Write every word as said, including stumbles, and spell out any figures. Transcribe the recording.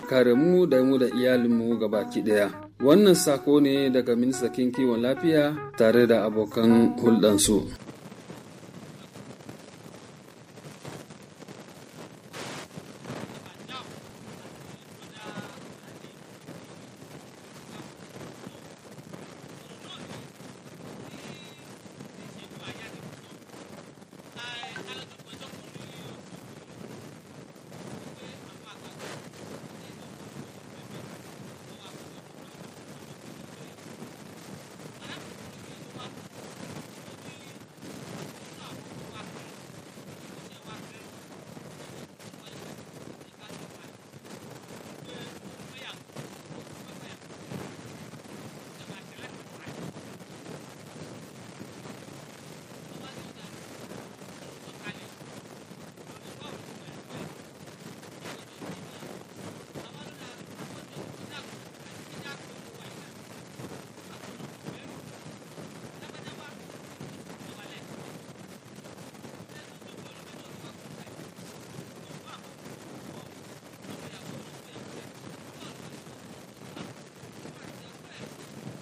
kare mu da mu da iyalinmu gabaki ɗaya. Wannan sako ne daga ministan kiwon lafiya tare da abokan hulɗansu.